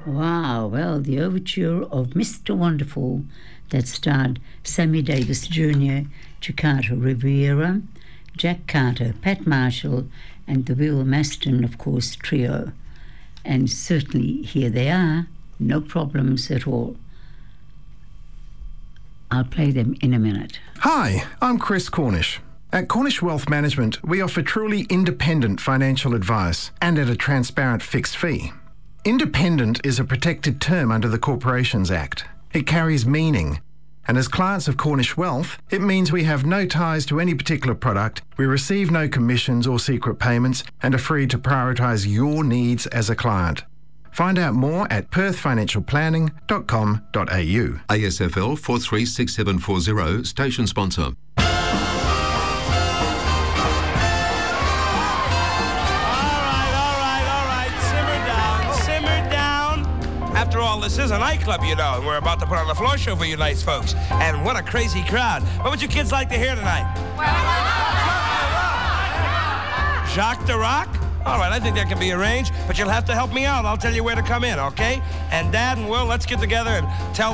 Wow, well, the overture of Mr. Wonderful that starred Sammy Davis Jr., Chicago Rivera, Jack Carter, Pat Marshall, and the Will Maston, of course, trio. And certainly here they are, no problems at all. I'll play them in a minute. Hi, I'm Chris Cornish. At Cornish Wealth Management, we offer truly independent financial advice and at a transparent fixed fee. Independent is a protected term under the Corporations Act. It carries meaning. And as clients of Cornish Wealth, it means we have no ties to any particular product, we receive no commissions or secret payments, and are free to prioritise your needs as a client. Find out more at perthfinancialplanning.com.au. ASFL 436740, station sponsor. After all, this is a nightclub, you know, and we're about to put on a floor show for you nice folks. And what a crazy crowd. What would you kids like to hear tonight? Jacques the Rock? All right, I think that can be arranged, but you'll have to help me out. I'll tell you where to come in, okay? And Dad and Will, let's get together and tell